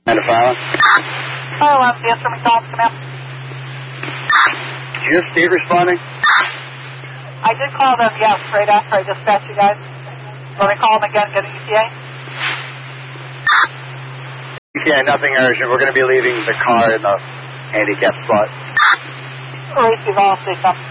And a file. File 11, yes, from McDonald's, come in. Did you have Steve responding? I did call them, yes, right after I dispatched you guys. Want me to call them again, get an ETA? Yeah, nothing urgent. We're going to be leaving the car in the handicap spot. Or AC, all, say something.